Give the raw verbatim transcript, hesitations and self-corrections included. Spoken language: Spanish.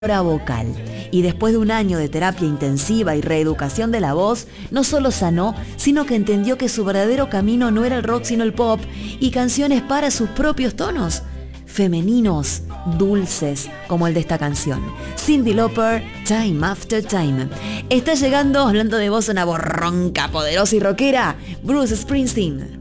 vocal. Y después de un año de terapia intensiva y reeducación de la voz, no solo sanó, sino que entendió que su verdadero camino no era el rock sino el pop y canciones para sus propios tonos, femeninos, dulces, como el de esta canción. Cyndi Lauper, Time After Time. Está llegando, hablando de voz, una voz ronca, poderosa y rockera, Bruce Springsteen.